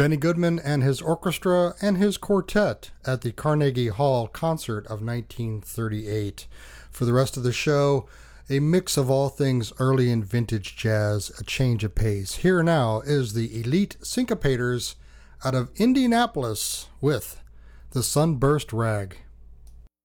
Benny Goodman and his orchestra and his quartet at the Carnegie Hall concert of 1938. For the rest of the show, a mix of all things early and vintage jazz, a change of pace. Here now is the Elite Syncopators out of Indianapolis with the Sunburst Rag.